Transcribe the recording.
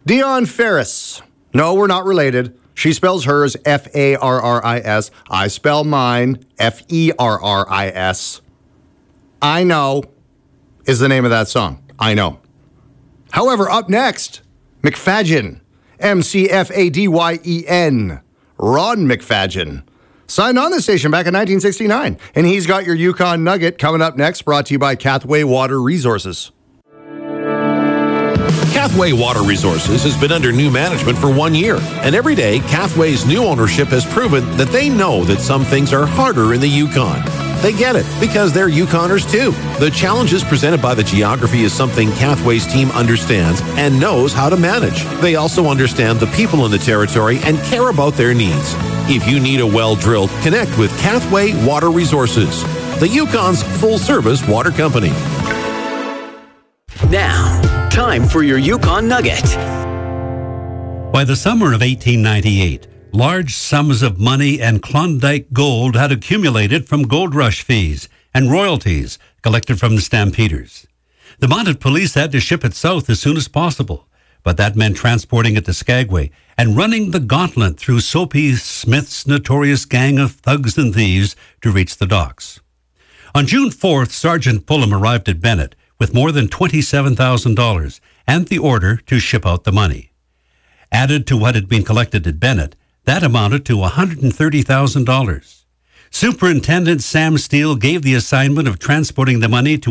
Dion Ferris. No, we're not related. She spells hers Farris. I spell mine Ferris. I Know is the name of that song. I Know. However, up next, McFadyen. McFadyen. Ron McFadyen. Signed on the station back in 1969. And he's got your Yukon Nugget coming up next, brought to you by Cathway Water Resources. Cathway Water Resources has been under new management for 1 year, and every day, Cathway's new ownership has proven that they know that some things are harder in the Yukon. They get it, because they're Yukoners too. The challenges presented by the geography is something Cathway's team understands and knows how to manage. They also understand the people in the territory and care about their needs. If you need a well drilled, connect with Cathway Water Resources, the Yukon's full-service water company. Now, time for your Yukon Nugget. By the summer of 1898, large sums of money and Klondike gold had accumulated from gold rush fees and royalties collected from the stampeders. The mounted police had to ship it south as soon as possible, but that meant transporting it to Skagway and running the gauntlet through Soapy Smith's notorious gang of thugs and thieves to reach the docks. On June 4th, Sergeant Pullum arrived at Bennett with more than $27,000 and the order to ship out the money. Added to what had been collected at Bennett, that amounted to $130,000. Superintendent Sam Steele gave the assignment of transporting the money to